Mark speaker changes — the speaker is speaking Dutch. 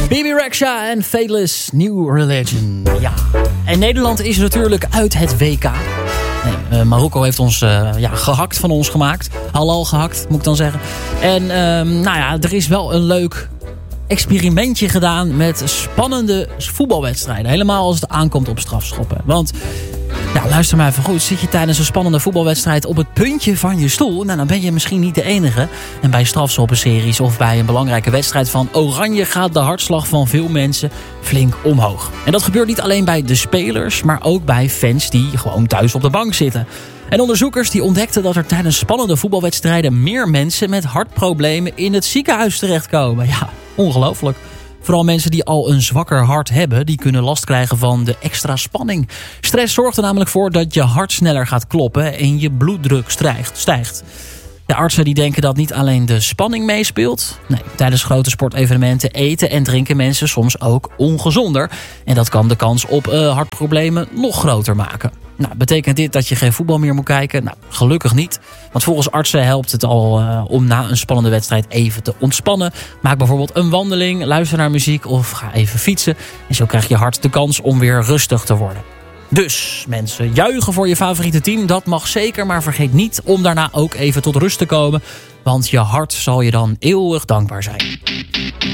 Speaker 1: Bebe Rexha en Fateless New Religion. Ja. En Nederland is natuurlijk uit het WK. Nee, Marokko heeft ons gehakt van ons gemaakt. Halal gehakt, moet ik dan zeggen. En er is wel een leuk experimentje gedaan met spannende voetbalwedstrijden. Helemaal als het aankomt op strafschoppen. Want, luister maar even goed. Zit je tijdens een spannende voetbalwedstrijd op het puntje van je stoel? Nou, dan ben je misschien niet de enige. En bij strafschoppenseries of bij een belangrijke wedstrijd van Oranje gaat de hartslag van veel mensen flink omhoog. En dat gebeurt niet alleen bij de spelers, maar ook bij fans die gewoon thuis op de bank zitten. En onderzoekers die ontdekten dat er tijdens spannende voetbalwedstrijden meer mensen met hartproblemen in het ziekenhuis terechtkomen. Ja, ongelooflijk. Vooral mensen die al een zwakker hart hebben, die kunnen last krijgen van de extra spanning. Stress zorgt er namelijk voor dat je hart sneller gaat kloppen en je bloeddruk stijgt. De artsen die denken dat niet alleen de spanning meespeelt. Nee, tijdens grote sportevenementen eten en drinken mensen soms ook ongezonder. En dat kan de kans op hartproblemen nog groter maken. Nou, betekent dit dat je geen voetbal meer moet kijken? Nou, gelukkig niet. Want volgens artsen helpt het al om na een spannende wedstrijd even te ontspannen. Maak bijvoorbeeld een wandeling, luister naar muziek of ga even fietsen. En zo krijgt je hart de kans om weer rustig te worden. Dus mensen, juichen voor je favoriete team, dat mag zeker. Maar vergeet niet om daarna ook even tot rust te komen. Want je hart zal je dan eeuwig dankbaar zijn.